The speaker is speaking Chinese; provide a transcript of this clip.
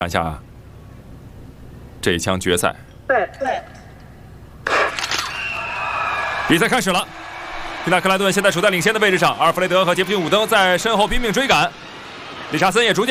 看一下这一枪决赛。 对。 比赛开始了，皮纳克莱顿现在处在领先的位置上，阿尔弗雷德和杰弗逊伍登在身后拼命追赶，理查森也逐渐